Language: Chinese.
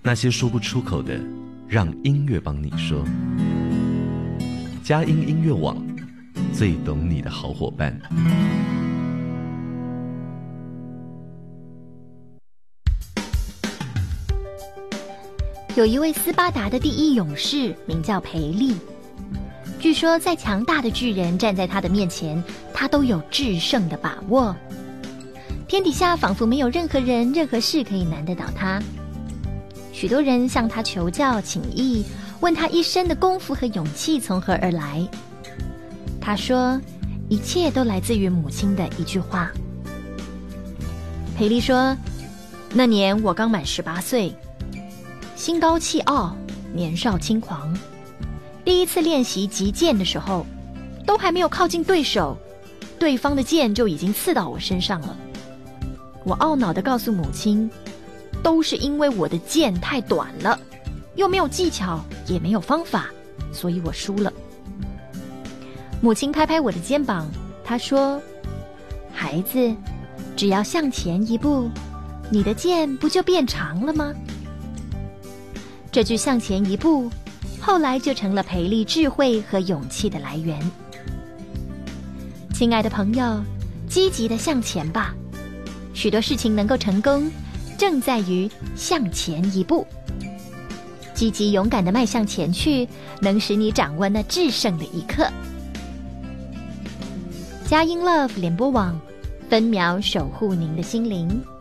那些说不出口的，让音乐帮你说。佳音音乐网，最懂你的好伙伴。 有一位斯巴达的第一勇士，名叫培利。据说再强大的巨人站在他的面前，他都有制胜的把握。天底下仿佛没有任何人、任何事可以难得倒他。许多人向他求教请益，问他一生的功夫和勇气从何而来。他说，一切都来自于母亲的一句话。培利说，那年我刚满18岁，心高气傲，年少轻狂。第一次练习击剑的时候，都还没有靠近对手，对方的剑就已经刺到我身上了。我懊恼地告诉母亲，都是因为我的剑太短了，又没有技巧，也没有方法，所以我输了。母亲拍拍我的肩膀，她说，孩子，只要向前一步，你的剑不就变长了吗？这句向前一步，后来就成了培利智慧和勇气的来源。亲爱的朋友，积极地向前吧，许多事情能够成功，正在于向前一步。积极勇敢地迈向前去，能使你掌握那制胜的一刻。佳音 Love 联播网，分秒守护您的心灵。